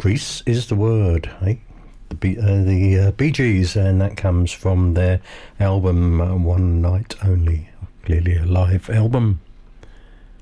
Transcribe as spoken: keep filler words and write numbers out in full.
Grease is the word, eh? The, B, uh, the uh, Bee Gees, and that comes from their album uh, One Night Only, clearly a live album.